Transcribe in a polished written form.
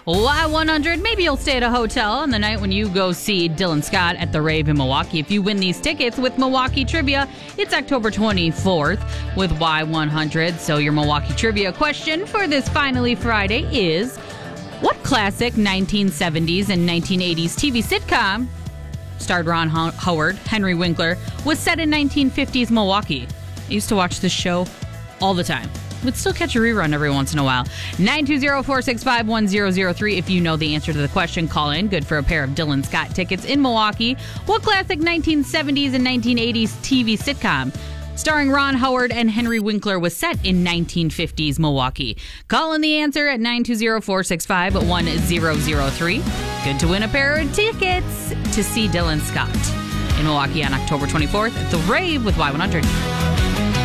Y100, maybe you'll stay at a hotel on the night when you go see Dylan Scott at the Rave in Milwaukee. If you win these tickets with Milwaukee Trivia, it's October 24th with Y100. So your Milwaukee Trivia question for this Finally Friday is, what classic 1970s and 1980s TV sitcom starred Ron Howard, Henry Winkler, was set in 1950s Milwaukee? I used to watch this show all the time. Would still catch a rerun every once in a while. 920-465-1003. If you know the answer to the question, call in. Good for a pair of Dylan Scott tickets in Milwaukee. What classic 1970s and 1980s TV sitcom starring Ron Howard and Henry Winkler was set in 1950s Milwaukee? Call in the answer at 920-465-1003. Good to win a pair of tickets to see Dylan Scott in Milwaukee on October 24th at the Rave with Y100.